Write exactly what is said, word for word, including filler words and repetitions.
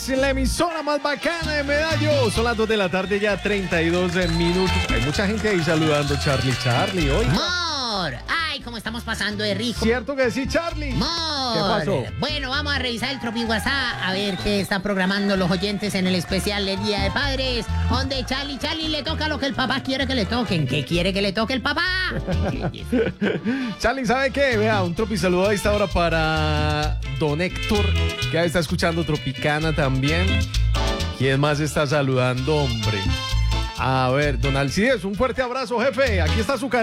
en la emisora más bacana de Medallo. Son las dos de la tarde, ya treinta y dos minutos. Hay mucha gente ahí saludando, Charlie, Charlie, hoy. ¡Mor! ¡Ay, cómo estamos pasando de rico! ¿Cierto que sí, Charlie? ¡Mor! ¿Qué pasó? Bueno, vamos a revisar el Tropi WhatsApp a ver qué están programando los oyentes en el especial del Día de Padres, donde Charlie, Charlie le toca lo que el papá quiere que le toquen. ¿Qué quiere que le toque el papá? Charlie, ¿sabe qué? Vea, un tropi saludo a esta hora para don Héctor, que ahí está escuchando Tropicana también. ¿Quién más está saludando, hombre? A ver, don Alcides, un fuerte abrazo, jefe. Aquí está su cariño.